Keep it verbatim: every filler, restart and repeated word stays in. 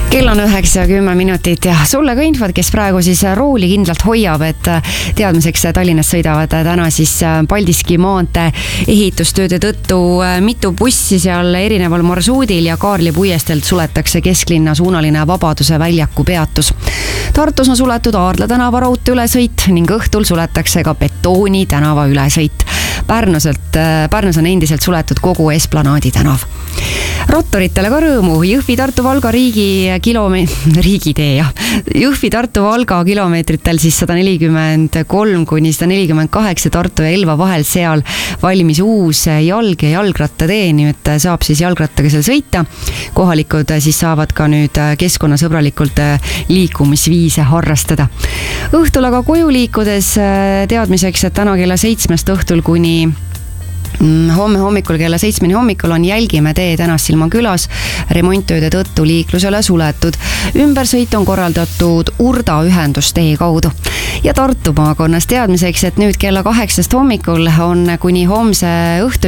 Kell on üheksa ja kümme minutit ja sulle ka infot, kes praegu siis rooli kindlalt hoiab, et teadmiseks Tallinnas sõidavad täna siis Paldiski maantee ehitustööde tõttu mitu bussi seal erineval marsuudil ja Kaarli puiesteelt suletakse kesklinna suunaline Vabaduse väljaku peatus. Tartus on suletud Aardla tänava raudtee ülesõit ning õhtul suletakse ka Betooni tänava ülesõit. Pärnuselt, Pärnus on endiselt suletud kogu Esplanaadi tänav. Rottoritele ka rõõmu. Jõhvi-Tartu-Valga riigi kilome... riigitee, jah. Jõhvi-Tartu-Valga kilomeetritel siis sada nelikümmend kolm kuni sada nelikümmend kaheksa Tartu ja Elva vahel seal valmis uus jalg- ja jalgrattatee, nii et saab siis jalgrattaga seal sõita. Kohalikud siis saavad ka nüüd keskkonnasõbralikult liikumisviise harrastada. Õhtul aga koju liikudes teadmiseks, et täna kella seitsmest õhtul kuni homme hommikul kella seitsmeni hommikul on Jälgimäe tee Tänassilma külas remonttööde tõttu liiklusele suletud. Ümbersõit on korraldatud Urda ühendustee kaudu. Ja Tartu maakonnas teadmiseks, et nüüd kella kaheksast hommikul on kuni homse õhtu